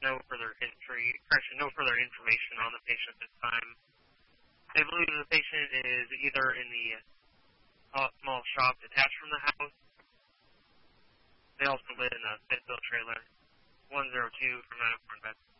no further no further information on the patient at this time. They believe the patient is either in the small shop detached from the house. They also live in a fifth wheel trailer. 102 from 904 Invest.